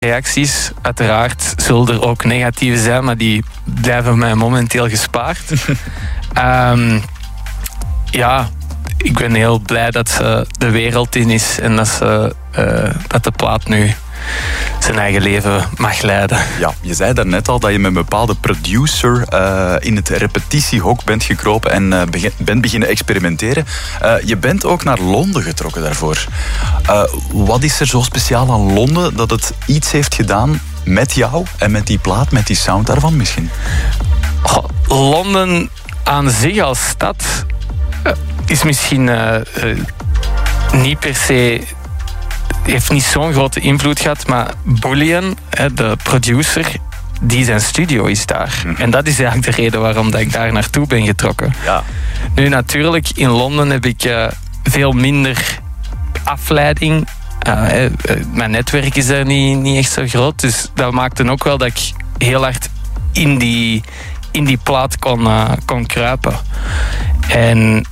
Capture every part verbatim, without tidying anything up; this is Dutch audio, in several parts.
reacties. Uiteraard zullen er ook negatieve zijn, maar die blijven mij momenteel gespaard. um, ja, ik ben heel blij dat ze de wereld in is en dat, ze, uh, dat de plaat nu zijn eigen leven mag leiden. Ja, je zei daarnet al dat je met een bepaalde producer uh, in het repetitiehok bent gekropen en uh, begin, bent beginnen experimenteren. Uh, je bent ook naar Londen getrokken daarvoor. Uh, wat is er zo speciaal aan Londen dat het iets heeft gedaan met jou en met die plaat, met die sound daarvan misschien? Oh, Londen aan zich als stad uh, is misschien uh, uh, niet per se... heeft niet zo'n grote invloed gehad, maar Bullion, de producer, die zijn studio is daar. Mm-hmm. En dat is eigenlijk de reden waarom dat ik daar naartoe ben getrokken. Ja. Nu natuurlijk, in Londen heb ik uh, veel minder afleiding. Uh, uh, mijn netwerk is er niet, niet echt zo groot, dus dat maakte ook wel dat ik heel hard in die, in die plaat kon, uh, kon kruipen. En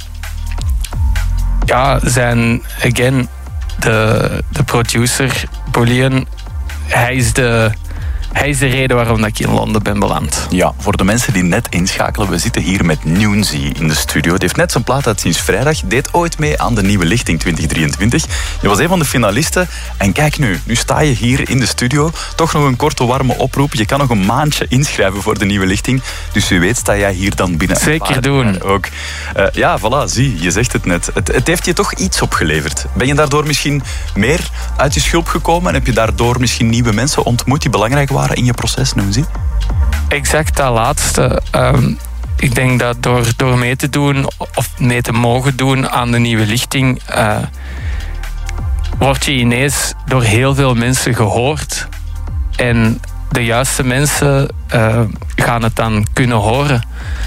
ja, zijn, again... De, de producer, Bullion, hij is de, hij is de reden waarom ik in Londen ben beland. Ja, voor de mensen die net inschakelen, we zitten hier met Noonzy in de studio. Het heeft net zijn plaat uit sinds vrijdag, deed ooit mee aan de Nieuwe Lichting twintig drieëntwintig. Je was een van de finalisten en kijk nu, nu sta je hier in de studio. Toch nog een korte warme oproep. Je kan nog een maandje inschrijven voor de Nieuwe Lichting. Dus wie weet sta jij hier dan binnen. Zeker doen. Ook. Uh, ja, voilà, zie, je zegt het net. Het, het heeft je toch iets opgeleverd. Ben je daardoor misschien meer uit je schulp gekomen en heb je daardoor misschien nieuwe mensen ontmoet die belangrijk waren in je proces, Noonzy? Exact dat laatste. Um, ik denk dat door, door mee te doen of mee te mogen doen aan de Nieuwe Lichting, uh, word je ineens door heel veel mensen gehoord. En de juiste mensen uh, gaan het dan kunnen horen.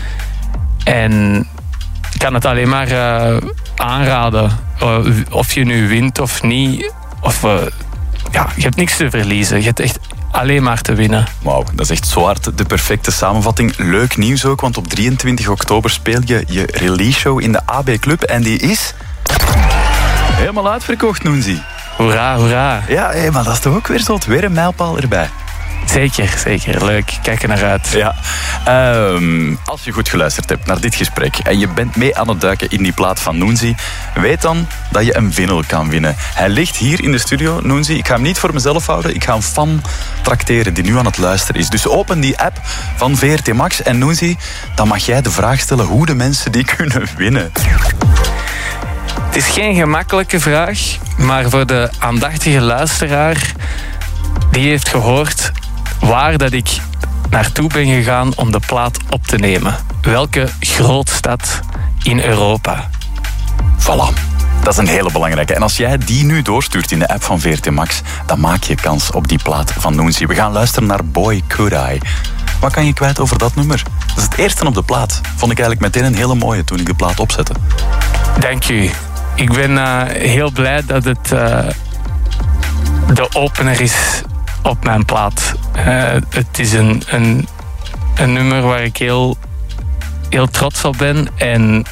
En ik kan het alleen maar uh, aanraden. Uh, of je nu wint of niet. Of, uh, ja, je hebt niks te verliezen. Je hebt echt alleen maar te winnen. Wauw, dat is echt zo hard de perfecte samenvatting. Leuk nieuws ook, want op drieëntwintig oktober speel je je release show in de A B Club. En die is helemaal uitverkocht, Noonzy. Hoera, hoera. Ja, hey, maar dat is toch ook weer zo, weer een mijlpaal erbij. Zeker, zeker. Leuk. Kijk er naar uit. Ja. Um, als je goed geluisterd hebt naar dit gesprek en je bent mee aan het duiken in die plaat van Noonzy, weet dan dat je een vinyl kan winnen. Hij ligt hier in de studio, Noonzy. Ik ga hem niet voor mezelf houden. Ik ga een fan trakteren die nu aan het luisteren is. Dus open die app van V R T Max en Noonzy, dan mag jij de vraag stellen hoe de mensen die kunnen winnen. Het is geen gemakkelijke vraag, maar voor de aandachtige luisteraar die heeft gehoord waar dat ik naartoe ben gegaan om de plaat op te nemen. Welke grootstad in Europa? Voilà. Dat is een hele belangrijke. En als jij die nu doorstuurt in de app van V R T Max, dan maak je kans op die plaat van Noonzy. We gaan luisteren naar Boy Could I. Wat kan je kwijt over dat nummer? Dat is het eerste op de plaat. Vond ik eigenlijk meteen een hele mooie toen ik de plaat opzette. Dank u. Ik ben uh, heel blij dat het uh, de opener is op mijn plaat. Uh, het is een, een, een nummer waar ik heel, heel trots op ben. En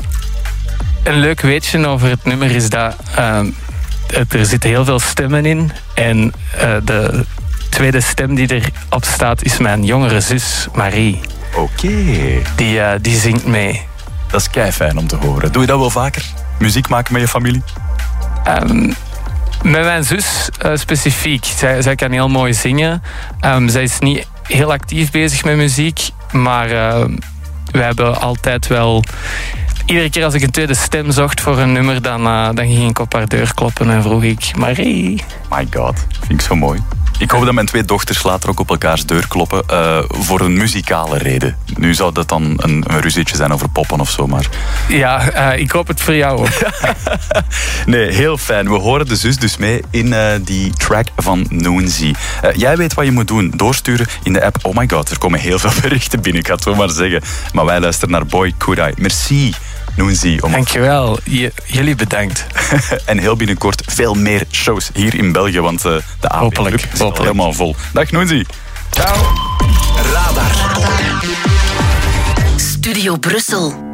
een leuk weetje over het nummer is dat uh, er zitten heel veel stemmen in. En uh, de tweede stem die erop staat is mijn jongere zus, Marie. Oké. Okay. Die, uh, die zingt mee. Dat is keifijn om te horen. Doe je dat wel vaker? Muziek maken met je familie? Um, met mijn zus uh, specifiek. Zij, zij kan heel mooi zingen. Um, zij is niet heel actief bezig met muziek. Maar uh, we hebben altijd wel... Iedere keer als ik een tweede stem zocht voor een nummer, dan, uh, dan ging ik op haar deur kloppen en vroeg ik... Marie. My god, vind ik zo mooi. Ik hoop dat mijn twee dochters later ook op elkaars deur kloppen uh, voor een muzikale reden. Nu zou dat dan een, een ruzietje zijn over poppen of zo, maar... Ja, uh, ik hoop het voor jou ook. Nee, heel fijn. We horen de zus dus mee in uh, die track van Noonzy. Uh, jij weet wat je moet doen. Doorsturen in de app. Oh my god, er komen heel veel berichten binnen, ik ga het zo maar zeggen. Maar wij luisteren naar Boy Could I. Merci, Noonzy. Om... Dankjewel. J- jullie bedankt. En heel binnenkort veel meer shows hier in België, want uh, de A B Club is al helemaal vol. Dag Noonzy. Ciao. Radar. Radar. Studio Brussel.